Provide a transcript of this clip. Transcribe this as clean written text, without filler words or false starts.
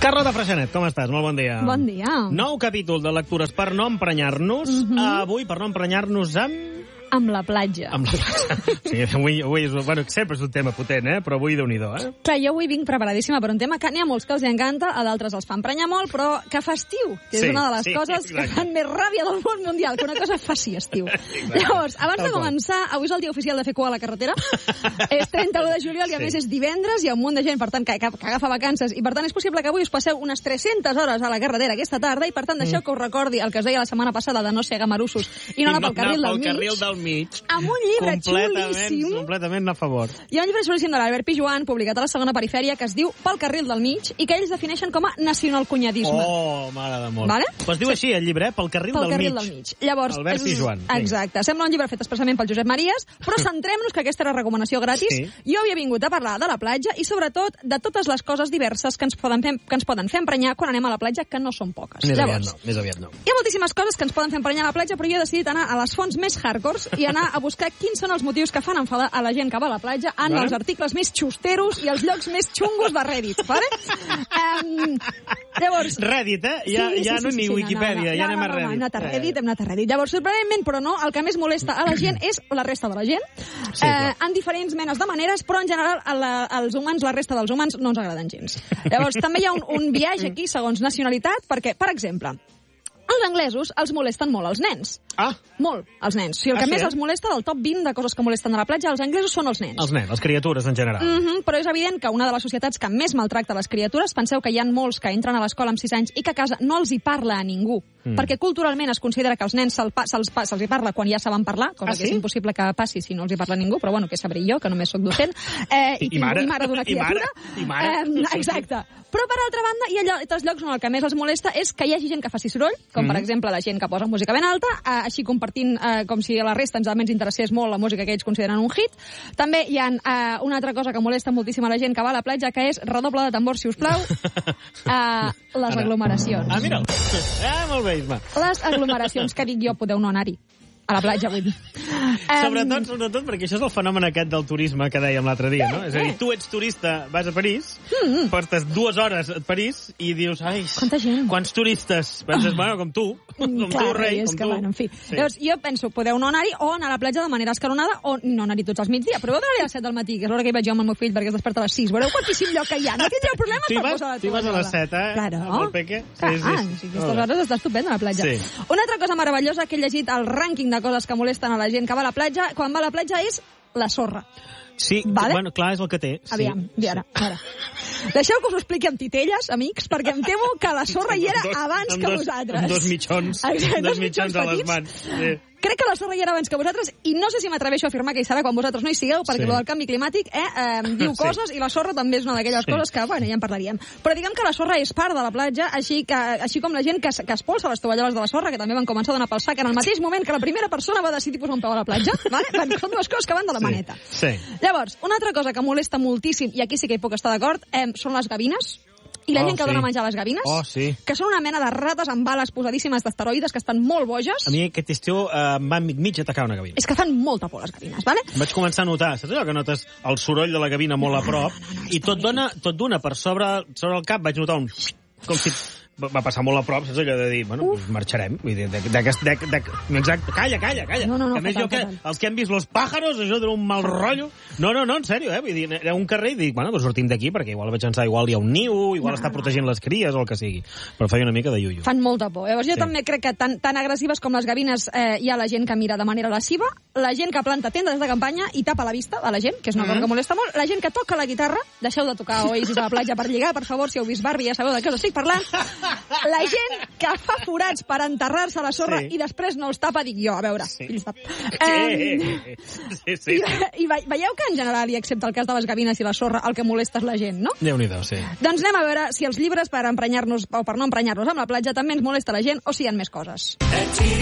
Carlota Freixanet, com estàs? Molt bon dia. Bon dia. Nou capítol de lectures per no emprenyar-nos. Avui, per no emprenyar-nos amb la platja. Amb la platja. Sí, avui bueno, sempre és un tema potent, però avui déu-n'hi-do, Clar, jo avui vinc preparadíssima per un tema que n'hi ha molts que els encanta, a d'altres els fa emprenyar molt, però que fa estiu, que és una de les coses que fan més ràbia del món mundial, que una cosa faci estiu. Llavors, abans de començar, avui és el dia oficial de fer cua a la carretera. És 31 de juliol i a més és divendres, hi ha un munt de gent, per tant, que agafa vacances, i per tant és possible que avui us passeu unes 300 hores a la carretera aquesta tarda, i per tant deixeu que us recordi el que us deia la setmana passada de no ser gamarussos i no anar pel carril del mig. Amb un llibre xulíssim. Completament a favor. Hi ha un llibre xulíssim de l'Albert Pijuan, publicat a la segona perifèria, que es diu Pel carril del mig, i que ells defineixen com a nacionalcunyadisme. Oh, mare d'amor. Vale? Pues diu així el llibre, Pel carril del mig. Llavors, Albert Pijuan. Exacte. Sembla un llibre fet expressament pel Josep Maries, però centrem-nos que aquesta era recomanació gratis. Sí. Jo havia vingut a parlar de la platja i, sobretot, de totes les coses diverses que ens poden fer emprenyar quan anem a la platja, que no són poques. Més aviat no. Hi ha moltíssimes coses que ens poden fer emprenyar a la platja, però jo he decidit anar a les fonts més hardcores i anar a buscar quins són els motius que fan enfadar a la gent que va a la platja en els articles més xusteros i els llocs més xungos de Reddit, vale? Llavors... Reddit, Ja no ni Wikipedia, ja anem a Reddit. Hem anat a Reddit. Llavors, sorprenentment, però no, el que més molesta a la gent és la resta de la gent, en diferents menes de maneres, però en general els humans, la resta dels humans, no ens agraden gens. Llavors, també hi ha un biaix aquí, segons nacionalitat, perquè, per exemple, els anglesos els molesten molt els nens. Molt, els nens. O sigui, el que més els molesta del top 20 de coses que molesten a la platja, els anglesos són els nens. Els nens, les criatures en general. Però és evident que una de les societats que més maltracta les criatures, penseu que hi ha molts que entren a l'escola amb 6 anys i que a casa no els hi parla a ningú, perquè culturalment es considera que als nens se'ls hi parla quan ja saben parlar, cosa que és impossible que passi si no els hi parla ningú, però bueno, què sabré jo, que només soc docent, i mare d'una criatura. Exacte. Però, per altra banda, hi ha altres llocs on el que més els molesta és que hi hagi gent que faci soroll, com per exemple la gent que posa música ben alta, així compartint com si a la resta ens interessés molt la música que ells consideren un hit. També hi ha una altra cosa que molesta moltíssim a la gent que va a la platja, que és redoble de tambor, si us plau, les aglomeracions. Mira'l. Molt bé, Isma. Les aglomeracions, que dic jo, podeu no anar-hi. A la platja, vull dir. Sobretot perquè això és el fenomen aquest del turisme que dèiem l'altre dia, no? És a dir, tu ets turista, vas a París, portes 2 hores a París i dius, ai, quanta gent. Quants turistes? Penses, bueno, com tu, rei, com tu. En fi. Llavors, jo penso, podeu no anar-hi o anar a la platja de manera escalonada o no anar-hi tots els migdia. Però vau anar-hi a les 7 del matí, que és l'hora que hi vaig jo amb el meu fill perquè es desperta a les 6. Veureu quantíssim lloc que hi ha. No tindreu problemes per posar la Tu vas a les 7, Claro. Amb el peque. Aquestes hores està estupenda a la platja. Una altra cosa meravellosa que he llegit al rànquing de coses que molesten a la gent que va a la platja, quan va a la platja, és la sorra. Sí, bueno, clar, és el que té. Aviam, ara. Deixeu que us ho expliqui amb titelles, amics, perquè em temo que la sorra hi era abans que vosaltres. Amb 2 mitjons. Dos mitjons a les mans. Sí. Crec que la sorra hi era abans que vosaltres, i no sé si m'atreveixo a afirmar que hi serà quan vosaltres no hi sigueu, perquè el canvi climàtic diu coses, i la sorra també és una d'aquelles coses que, bueno, ja en parlaríem. Però diguem que la sorra és part de la platja, així com la gent que espolsa les tovalloles de la sorra, que també van començar a donar pel sac en el mateix moment que la primera persona va decidir posar un peu a la platja, vale? Són dues coses que van de la maneta. Llavors, una altra cosa que molesta moltíssim, i aquí sí que hi puc estar d'acord, són les gavines. I la gent que dona a menjar a les gavines, que són una mena de rates amb bales posadíssimes d'esteroides que estan molt boges. A mi aquest estiu em va mig atacar una gavina. És que fan molta por les gavines, vale? Vaig començar a notar, saps allò que notes el soroll de la gavina molt a prop? I tot d'una per sobre el cap vaig notar un... com si... Va passar molt a prop, saps allò de dir, bueno, doncs marxarem. Vull dir, exacte, calla. No, a més, els que hem vist los pájaros, això era un mal rotllo. No, en sèrio, vull dir, era un carrer i dic, bueno, doncs sortim d'aquí, perquè igual vaig pensar, igual hi ha un niu, igual està protegint les cries o el que sigui. Però feia una mica de iuiu. Fan molta por. Llavors jo també crec que tan agressives com les gavines hi ha la gent que mira de manera lasciva, la gent que planta tendes de campanya i tapa la vista de la gent, que és una cosa que molesta molt, la gent que toca la guitarra, deixeu de tocar Oasis a la platja per lligar, per favor, si heu vist Barbie ja sabeu de què us estic parlant. La gent que fa forats per enterrar-se a la sorra i després no els tapa, dic jo, a veure, fills de... I veieu que en general, i excepte el cas de les gavines i la sorra, el que molesta és la gent, no? Déu-n'hi-do, sí. Doncs anem a veure si els llibres per emprenyar-nos o per no emprenyar-nos amb la platja també ens molesta la gent o si hi ha més coses.